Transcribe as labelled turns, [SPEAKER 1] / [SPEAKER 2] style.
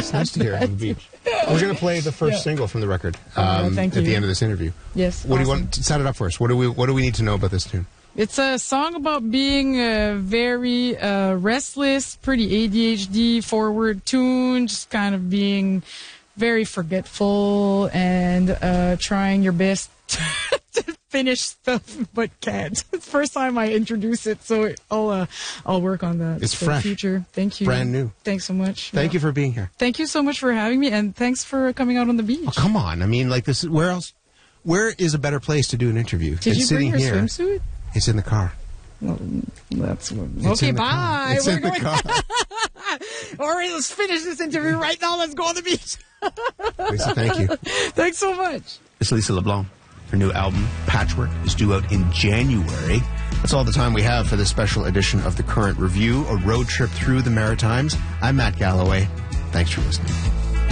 [SPEAKER 1] It's nice to hear on the beach. We're going to play the first single from the record
[SPEAKER 2] thank you.
[SPEAKER 1] at the end of this interview.
[SPEAKER 2] Yes.
[SPEAKER 1] What do you want to set it up for us? What do we need to know about this tune?
[SPEAKER 2] It's a song about being very restless, pretty ADHD forward tune, just kind of being very forgetful and trying your best to finish stuff but can't. It's the first time I introduce it, so I'll work on that.
[SPEAKER 1] It's
[SPEAKER 2] for
[SPEAKER 1] fresh.
[SPEAKER 2] The future. Thank you.
[SPEAKER 1] Brand new.
[SPEAKER 2] Thanks so much.
[SPEAKER 1] Thank you for being here.
[SPEAKER 2] Thank you so much for having me, and thanks for coming out on the beach.
[SPEAKER 1] Oh, come on. I mean, like, this is where else? Where is a better place to do an interview?
[SPEAKER 2] Did you bring your swimsuit?
[SPEAKER 1] It's in the car.
[SPEAKER 2] Well, that's
[SPEAKER 1] It's
[SPEAKER 2] okay.
[SPEAKER 1] in the car.
[SPEAKER 2] Bye.
[SPEAKER 1] It's
[SPEAKER 2] We're
[SPEAKER 1] in the
[SPEAKER 2] going.
[SPEAKER 1] car.
[SPEAKER 2] All right, let's finish this interview right now. Let's go on the beach.
[SPEAKER 1] Lisa, thank you.
[SPEAKER 2] Thanks so much.
[SPEAKER 1] It's Lisa LeBlanc. Her new album, Patchwork, is due out in January. That's all the time we have for this special edition of The Current Review, a road trip through the Maritimes. I'm Matt Galloway. Thanks for listening.